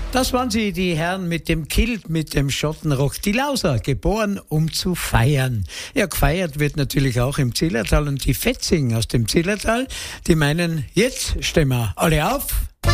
Das waren sie, die Herren mit dem Kilt, mit dem Schottenrock. Die Lauser, geboren, um zu feiern. Ja, gefeiert wird natürlich auch im Zillertal und die Fetzing aus dem Zillertal, die meinen, jetzt stehen wir alle auf.